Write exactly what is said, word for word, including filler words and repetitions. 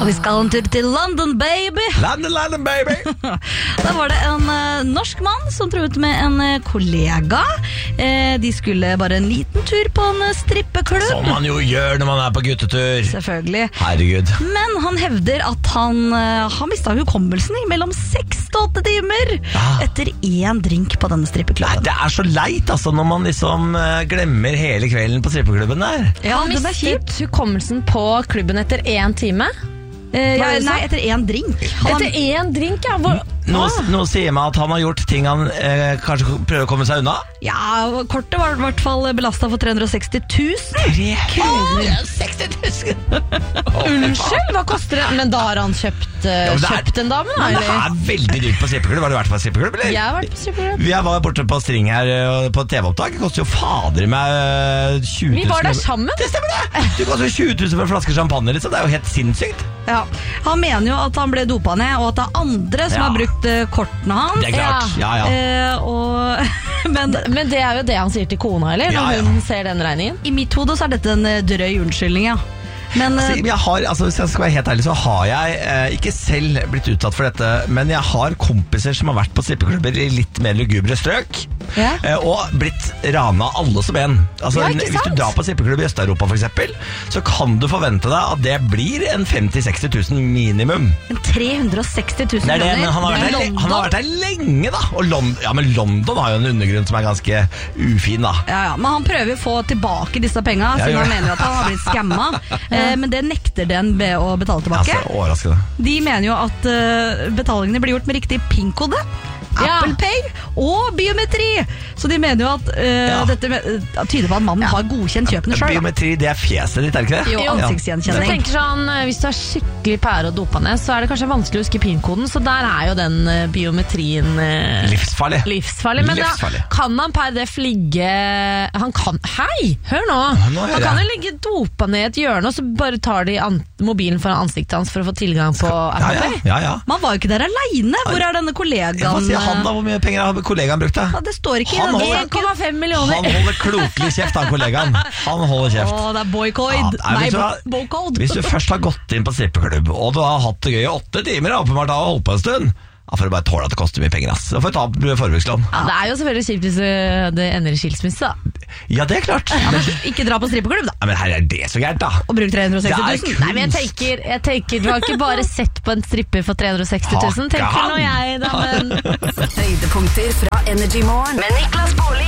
Og vi skal en tur til London, baby. London, London, baby. Da var det en uh, norsk mann som truet med en uh, kollega. Eh, de skulle bare en liten tur på en uh, strippeklubb. Som man jo gjør når man er på guttetur. Selvfølgelig. Herregud. Men han hevder at han uh, har mistet hukommelsen i mellom seks til åtte timer Ja. etter én drink på denne strippeklubben. Det er så leit altså når man liksom uh, glemmer hele kvelden på strippeklubben der. Ja, Han det er kjipt. mistet hukommelsen på klubben etter én time. Eh, ja, Hva er det nei, så? etter én drink. Han, Etter én drink, ja. Hvor, Nå, ah. nå sier meg at han har gjort ting han eh, kanskje prøver å komme seg unna. ja, kortet var i hvert fall belastet for tre hundre og seksti tusen. kroner. seksti tusen. Unnskyld, hva koster det? Men da har han kjøpt, uh, Ja, men det er- kjøpt den damen, da, Men det eller? er veldig dyrt på strippeklubb. Har du vært på strippeklubb, eller? Jeg har vært på strippeklubb. Jeg var borte på String her eh, på T V-opptak. Det koster jo fader i meg eh, tjue tusen. Vi var der sammen. Det stemmer det! Det koster jo tjue tusen for en flaske champagne, liksom. Det er jo helt sinnssykt. Ja. Han mener jo at han ble dopa ned, og at det er andre som Ja. har brukt eh, kortene hans. Det er klart. Ja, ja. Eh, og, men Men det er jo det han sier til kona, eller? Når Ja, ja. hun ser den regningen. i mitt hode så er dette en eh, drøy unnskyldning, ja. Men eh, Altså, jeg har, altså, hvis jeg skal være helt ærlig, så har jeg eh, ikke selv blitt utsatt for dette, men jeg har kompiser som har vært på strippeklubber i litt mer lugubre strøk, Ja. eh, og blitt rana alle som en. Altså, Ja, ikke hvis du sant? drar på strippeklubb i Øst-Europa for eksempel, så kan du forvente deg at det blir en femti til seksti tusen minimum. tre hundre og seksti tusen Det er det, kroner. men han har, vært der, London. han har vært der lenge, da. Og London, ja, men London har jo en undergrunn som er ganske ufin, da. Ja, ja, men han prøver å få tilbake disse penga, Ja, siden gjør han det. mener at han har blitt skamma. eh, men det nekter den be å betale tilbake. Altså, overraskende. De mener jo at eh, betalingene blir gjort med riktig PIN-kode, Ja. Apple Pay og biometri. Så de mener jo at eh, Ja. dette med, eh, tyder på at mannen har godkjent kjøpene sjøl. Biometri, det er fjeset ditt, er det ikke det? Jo, Ja. Så jeg ansiktsgjenkjenning. tenker sånn, eh, Hvis du er skikkelig pære og dopa ned, så er det kanskje vanskelig å huske PIN-koden, så der er jo den eh, biometrien eh, Livsfarlig. livsfarlig. Men Livsfarlig. da kan han per def ligge Han kan Hei, hør nå! nå hører Han kan jeg. jo ligge dopa ned i et hjørne, og så bare tar de an mobilen foran ansiktet hans for å få tilgang på Ja, Apple ja, Pay. ja, ja. Man var jo ikke der aleine. Hvor er denne kollegaen? Hva sier han da? Hvor mye penger har kollegaen brukt? Da? Ja, det står ikke Han i denne holder- en komma fem millioner. Han holder klokelig kjeft, han kollegaen. Han holder kjeft. Å, det er boycode. Ja, nei, Nei, vet du hva? bo- bocode. Hvis du først har gått inn på strippeklubb, og du har hatt det gøy i åtte timer, da, åpenbart da, og holdt på en stund, da får du bare tåle at det koster mye penger. Ass. Da får du ta forbrukslån. Ja, det er jo selvfølgelig kjipt hvis eh, det ender i skilsmisse, da. Ja, det er klart. Men, Ikke dra på strippeklubb, da. ja, men her er det så gærent, da. Og bruk tre hundre og seksti Det er tusen. kult. Nei, men jeg tenker, jeg tenker Du har ikke bare sett på en stripper for tre hundre og seksti tusen, tenker Hakke nå jeg, da, men Høydepunkter fra Energy Morgen med Niklas Baarli.